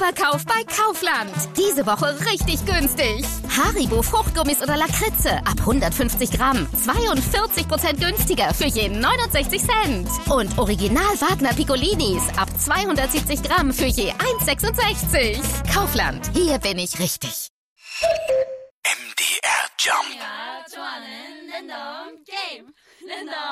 Sommerkauf bei Kaufland. Diese Woche richtig günstig. Haribo Fruchtgummis oder Lakritze ab 150 Gramm. 42% günstiger für je 69 Cent. Und Original Wagner Piccolinis ab 270 Gramm für je 1,66. Kaufland, hier bin ich richtig. MDR Jump. 좋아하는 랜덤 게임. 랜덤